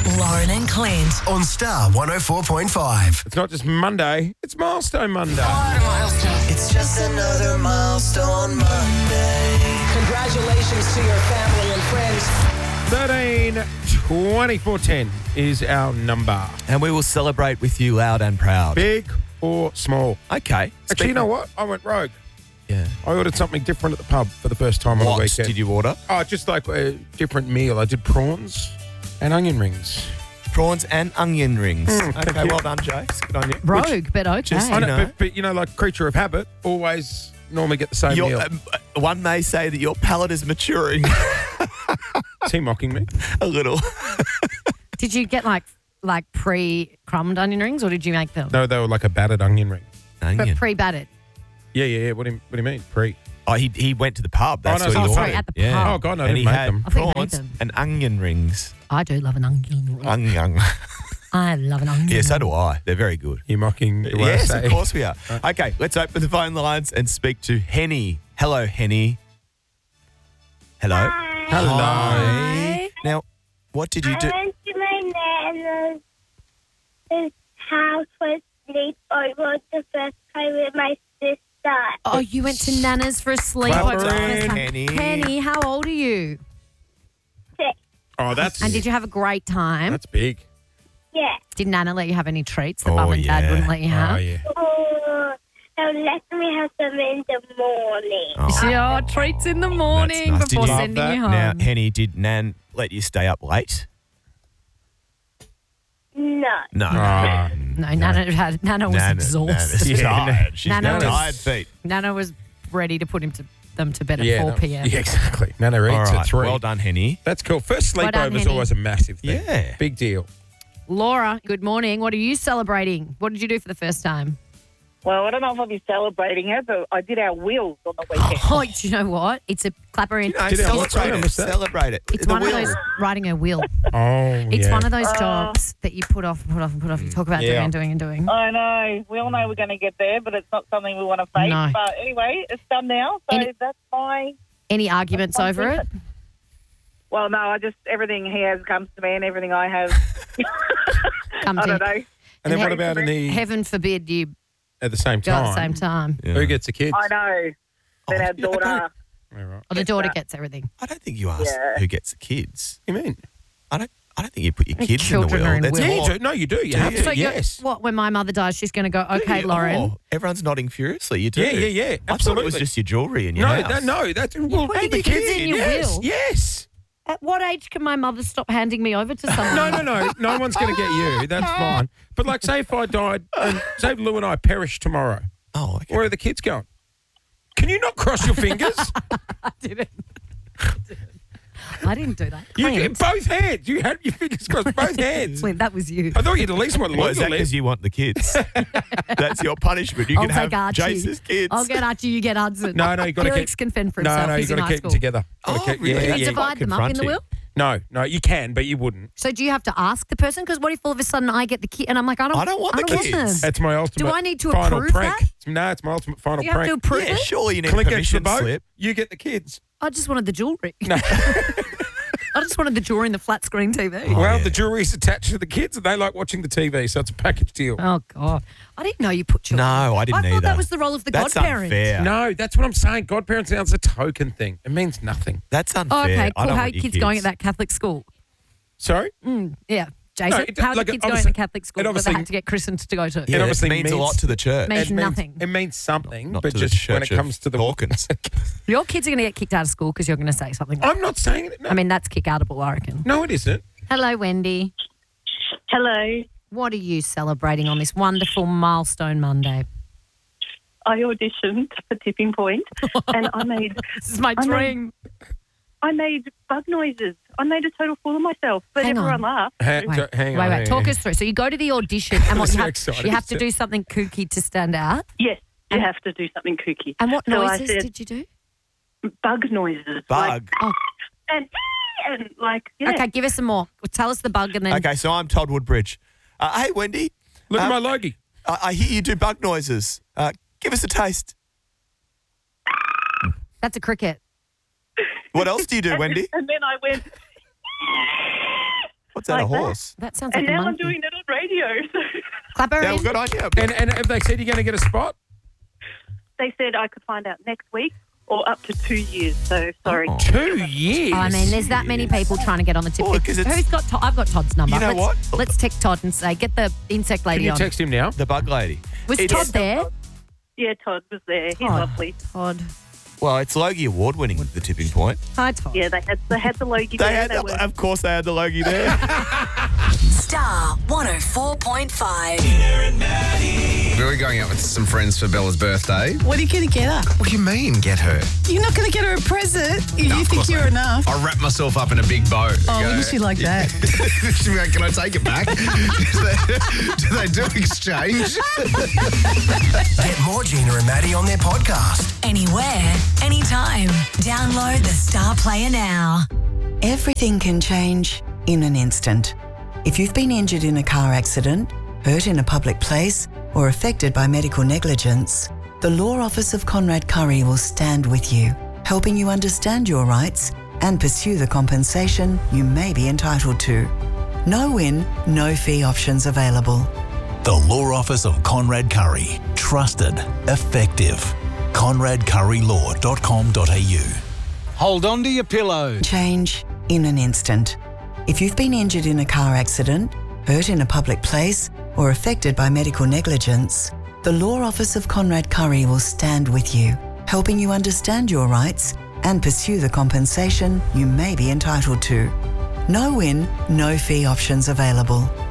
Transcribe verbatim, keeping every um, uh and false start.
Lauren and Clint. On Star one oh four point five. It's not just Monday, it's Milestone Monday. It's just another milestone Monday. Congratulations to your family and friends. thirteen twenty-four ten is our number. And we will celebrate with you loud and proud. Big or small. Okay. Actually, you know what? I went rogue. Yeah. I ordered something different at the pub for the first time on What the weekend. did you order? Oh, just like a different meal. I did prawns and onion rings. Prawns and onion rings. Mm, thank okay, you. well done, Jace. Good on you. Rogue, but okay. just- I know, know. But, but, you know, like creature of habit, always normally get the same Your, meal. um, one may say that your palate is maturing Is he mocking me? a little. Did you get like like pre-crumbed onion rings or did you make them? No, they were like a battered onion ring. But Onion. pre-battered. Yeah, yeah, yeah. What do you, what do you mean? Pre? Oh, he he went to the pub. That's no, what so he it's ordered. sorry, at the yeah. pub. Oh, God, no, I and didn't he make had them. I thought you made prawns them. and onion rings. I do love an onion ring. Onion. I love an onion Yeah, so ring. do I. They're very good. You're mocking the way Yes, I say. of course we are. Okay, let's open the phone lines and speak to Henny. Hello, Henny. Hello. Hello. Hi. Now, what did you do? I went to my nana's house for sleepover the first time with my sister. Oh, you went to Nana's for a sleepover. Well for the done, first time. Henny. Henny, how old are you? Six. Oh, that's And did you have a great time? that's big. Yeah. Did Nana let you have any treats that Oh, Mum and Dad yeah. wouldn't let you have? Oh, yeah. Oh, they'll let me have them in the morning. Oh. Sure, treats in the morning nice. Did before you- sending Love you that. home. Now, Henny, did Nan let you stay up late? No. No. Ah. no, Nana had Nana was Nana- exhausted. Nana's Yeah, tired. She's Nana got was- tired feet. Nana was ready to put him to them to bed at Yeah, four no, p.m. Yeah, exactly. Nana eats All at right. three. Well done, Henny. That's cool. First Well sleepover done, is Henny. always a massive thing. Yeah. Big deal. Laura, good morning. What are you celebrating? What did you do for the first time? Well, I don't know if I'll be celebrating it, but I did our wheels on the weekend. Oh, do you know what? It's a clapper in. You know, Did it- what's that? celebrate I it. missed that. Celebrate it. It's The one of wheel. those riding a wheel. Oh, It's yeah. one of those Oh. jobs that you put off and put off and put off. You talk about doing Yeah. and doing and doing. I know. We all know we're going to get there, but it's not something we want to face. No. But anyway, it's done now, so Any- that's my... Any arguments That's over it? Well, no, I just... Everything he has comes to me and everything I have... Come I to don't know. And then And what about in the Heaven forbid you at the same go time? at the same time. Yeah. Who gets the kids? I know. Then Oh, our yeah, I daughter... don't- All right. Or the Get daughter that. gets everything. I don't think you ask Yeah. who gets the kids. What do you mean? I don't. I don't think you put your The kids in the children wheel. are in That's will. Yeah, more- you do. No, you do. You Do have you? to. So you're- yes. what, when my mother dies, she's going to go, okay, Yeah, Lauren. oh, everyone's nodding furiously. You do. Yeah, yeah, yeah, I thought it was absolutely. just your jewellery in your No, house. that, no, that's well, put and the the kids kid, in your yes, will? Yes. At what age can my mother stop handing me over to someone? No, no, no. No one's going to get you. That's fine. But like, say if I died, and say if Lou and I perish tomorrow, Oh, okay. where are the kids going? Can you not cross your fingers? I didn't. I didn't do that. You Clint, both hands. You had your fingers crossed, both hands. Clint, that was you. I thought you'd at least want Well, is that legal because you want the kids? That's your punishment. You I'll can have take Archie. Jace's kids. I'll get Archie, you get Hudson. No, no, you got to Felix keep. can fend for No, himself. no, you He's in got to high keep school. them together. Gotta Oh, keep- really? yeah, Do you yeah. divide them up in the confronting. will? No, no, you can, but you wouldn't. So do you have to ask the person? Because what if all of a sudden I get the kid and I'm like, I don't, I don't want the kids. them. That's my ultimate. I need to final approve prank. that? No, it's my ultimate final Do you have prank. to approve Yeah, it? surely you need Click a it to permission both. slip. You get the kids. I just wanted the jewellery. No. I just wanted the jewellery and the flat screen T V. Oh, well, yeah. the jewelry's attached to the kids, and they like watching the T V, so it's a package deal. Oh, God. I didn't know you put jewellery. No, I didn't I thought either. that was the role of the That's godparent. unfair. No, that's what I'm saying. Godparents now is a token thing. It means nothing. That's unfair. Oh, okay, I cool. don't How are want your your kids, going at that Catholic school? Sorry? Mm, yeah. Jason, No, it- how are like, the kids it going obviously- to Catholic school it that they obviously- had to get christened to go to? Yeah, It obviously it means, a means- lot to the church. Means it means, nothing. It means something, Not but to the just when it church comes of to the Hawkins. Your kids are going to get kicked out of school because you're going to say something. I'm not saying it. No, I mean, that's kick-outable, I reckon. no, it isn't. Hello, Wendy. Hello. What are you celebrating on this wonderful milestone Monday? I auditioned for Tipping Point and I made This is my I dream. I made bug noises. I made a total fool of myself, but Hang everyone on. laughed. Hang, Wait, hang wait, on. wait. hang Talk on. us through. So you go to the audition and what I'm you so have, excited. you have to do something kooky to stand out. Yes, you And- have to do something kooky. And what So I noises said did you do? bug noises. Bug. Oh, Like, and, and like, yeah. okay. Give us some more. Tell us the bug and then. Okay, so I'm Todd Woodbridge. Uh, hey, Wendy. Look Um, at my Logie. I, I hear you do bug noises. Uh, give us a taste. That's a cricket. What else do you do, Wendy? And then I went, What's What's that, like a that. horse? That sounds And like a now I'm monkey. doing it on radio. So Clap her Yeah, in. well, good on you. And, and have they said you're going to get a spot? they said I could find out next week or up to two years. So sorry. Oh. Two years. Oh, I mean, there's that many people trying to get on the tip. Well, 'cause it's- Who's got Todd? I've got Todd's number. You know let's, what? Let's text Todd and say, get the insect Can lady you on. text him now? The bug lady. Was It's- Todd there? Yeah, Todd was there. He's Todd. lovely. Todd. Well, it's Logie Award winning with the tipping point. Hi, Todd. Yeah, they had they had the Logie They there. had, They were- of course, they had the Logie there. Star one oh four point five. We were going out with some friends for Bella's birthday. What are you going to get her? What do you mean, get her? You're not going to get her a present. You No, of think course you're not. enough. I wrap myself up in a big bow. Oh, Go, wouldn't she like that? She'd be like, can I take it back? do, they, do they do exchange? Get more Gina and Maddie on their podcast. Anywhere, anytime. Download the Star Player now. Everything can change in an instant. If you've been injured in a car accident, hurt in a public place, or affected by medical negligence, the Law Office of Conrad Curry will stand with you, helping you understand your rights and pursue the compensation you may be entitled to. No win, no fee options available. The Law Office of Conrad Curry. Trusted. Effective. conrad curry law dot com dot a u. Hold on to your pillow. Change in an instant. If you've been injured in a car accident, hurt in a public place, or affected by medical negligence, the Law Office of Conrad Curry will stand with you, helping you understand your rights and pursue the compensation you may be entitled to. No win, no fee options available.